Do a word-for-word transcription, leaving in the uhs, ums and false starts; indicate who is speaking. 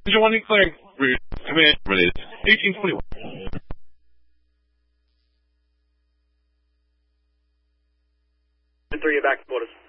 Speaker 1: Engine one declaring route command related. eighteen twenty-one.
Speaker 2: Three, you're back to quarters.